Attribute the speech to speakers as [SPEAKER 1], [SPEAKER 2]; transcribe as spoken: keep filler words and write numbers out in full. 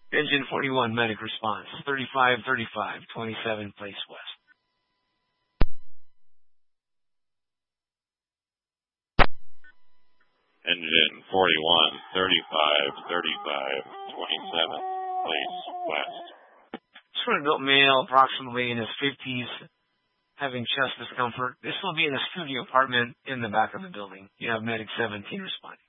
[SPEAKER 1] Engine forty-one, medic response, thirty-five thirty-five, twenty-seven Place West.
[SPEAKER 2] Engine forty-one, thirty-five thirty-five, twenty-seven Place West.
[SPEAKER 1] Adult male, approximately in his fifties, having chest discomfort. This will be in a studio apartment in the back of the building. You have medic seventeen responding.